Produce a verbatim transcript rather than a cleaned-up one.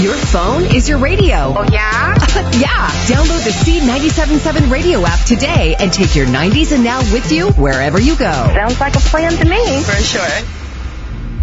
Your phone is your radio. Oh, yeah? Yeah. Download the Seed ninety-seven point seven radio app today and take your nineties and now with you wherever you go. Sounds like a plan to me. For sure.